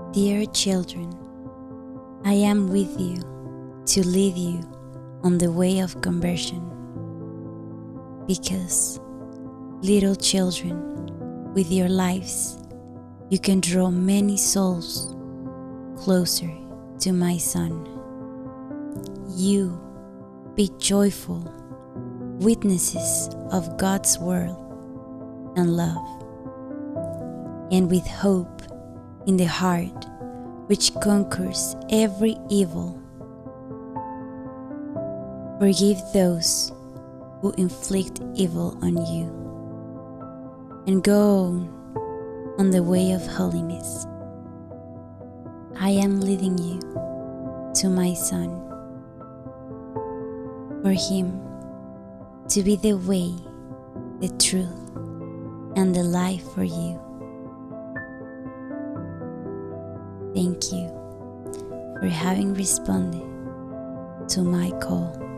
Dear children, I am with you to lead you on the way of conversion, because, little children, with your lives you can draw many souls closer to my Son. You be joyful witnesses of God's word and love, and with hope in the heart which conquers every evil, forgive those who inflict evil on you, and go on the way of holiness. I am leading you to my Son, for Him to be the way, the truth, and the life for you. Thank you for having responded to my call.